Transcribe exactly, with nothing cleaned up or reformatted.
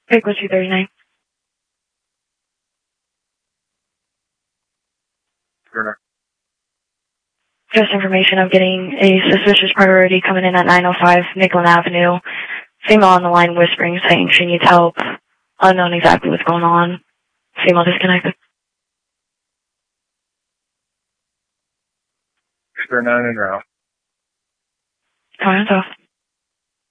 Pickle two thirty-nine. Just information of getting a suspicious priority coming in at nine oh five Nicklin Avenue. Female on the line whispering, saying she needs help. Unknown exactly what's going on. Female disconnected. Square nine and route. Hands off.